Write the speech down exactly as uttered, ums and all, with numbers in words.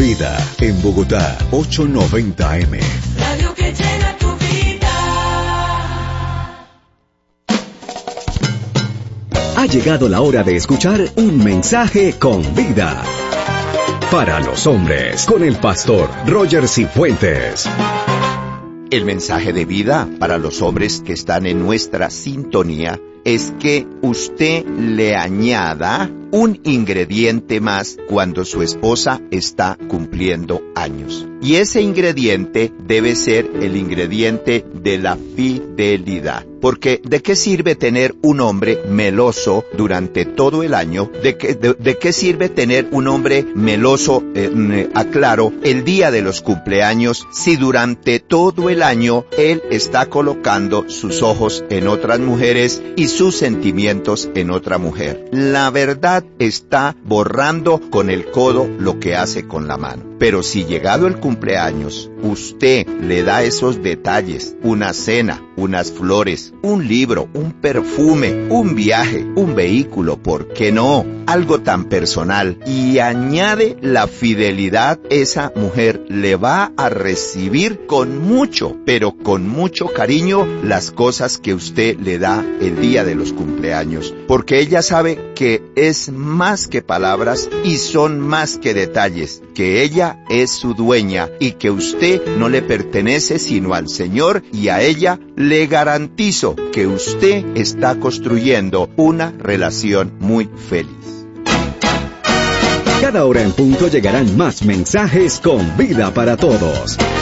Vida, en Bogotá, ochocientos noventa eme. Radio que llena tu vida. Ha llegado la hora de escuchar un mensaje con vida. Para los hombres, con el pastor Roger Cifuentes. El mensaje de vida para los hombres que están en nuestra sintonía es que usted le añada un ingrediente más cuando su esposa está cumpliendo años. Y ese ingrediente debe ser el ingrediente de la fidelidad. Porque ¿de qué sirve tener un hombre meloso durante todo el año? ¿De qué, de, de qué sirve tener un hombre meloso, eh, aclaro, el día de los cumpleaños, si durante todo el año él está colocando sus ojos en otras mujeres y sus sentimientos en otra mujer? La verdad está borrando con el codo lo que hace con la mano. Pero si llegado el cumpleaños, usted le da esos detalles, una cena, unas flores, un libro, un perfume, un viaje, un vehículo, ¿por qué no? Algo tan personal, y añade la fidelidad, esa mujer le va a recibir con mucho, pero con mucho cariño, las cosas que usted le da el día de los cumpleaños. Porque ella sabe que es más que palabras y son más que detalles, que ella es su dueña y que usted no le pertenece sino al Señor, y a ella le garantizo que usted está construyendo una relación muy feliz. Cada hora en punto llegarán más mensajes con vida para todos.